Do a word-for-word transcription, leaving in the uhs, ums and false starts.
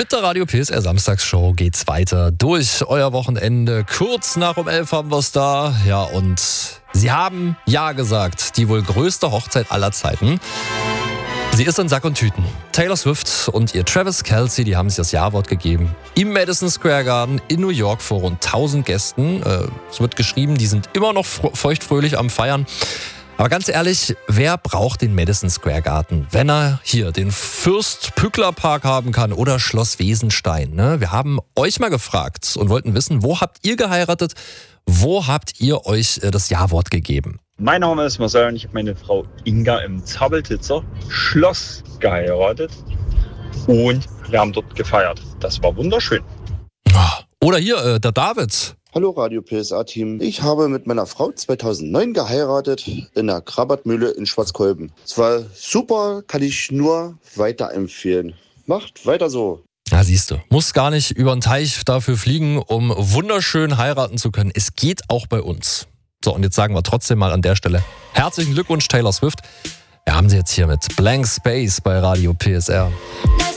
Mit der Radio P S R Samstagsshow geht's weiter durch euer Wochenende. Kurz nach um elf haben wir es da. Ja, und sie haben ja gesagt, die wohl größte Hochzeit aller Zeiten. Sie ist in Sack und Tüten. Taylor Swift und ihr Travis Kelce, die haben sich das Ja-Wort gegeben. Im Madison Square Garden in New York vor rund tausend Gästen. Äh, es wird geschrieben, die sind immer noch feuchtfröhlich am Feiern. Aber ganz ehrlich, wer braucht den Madison Square Garden, wenn er hier den Fürst-Pückler-Park haben kann oder Schloss Wesenstein? Ne? Wir haben euch mal gefragt und wollten wissen, wo habt ihr geheiratet? Wo habt ihr euch das Ja-Wort gegeben? Mein Name ist Marcel und ich habe meine Frau Inga im Zappeltitzer Schloss geheiratet und wir haben dort gefeiert. Das war wunderschön. Oder hier, äh, der David. Hallo Radio P S A-Team. Ich habe mit meiner Frau zweitausendneun geheiratet in der Krabbert-Mühle in Schwarzkolben. Es war super, kann ich nur weiterempfehlen. Macht weiter so. Ja, siehst du, musst gar nicht über den Teich dafür fliegen, um wunderschön heiraten zu können. Es geht auch bei uns. So, und jetzt sagen wir trotzdem mal an der Stelle herzlichen Glückwunsch, Taylor Swift. Wir haben sie jetzt hier mit Blank Space bei Radio P S R.